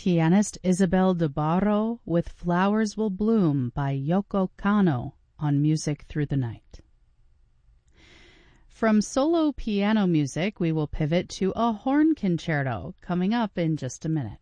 pianist Isabel de Barro with Flowers Will Bloom by Yoko Kanno on Music Through the Night. From solo piano music, we will pivot to a horn concerto coming up in just a minute.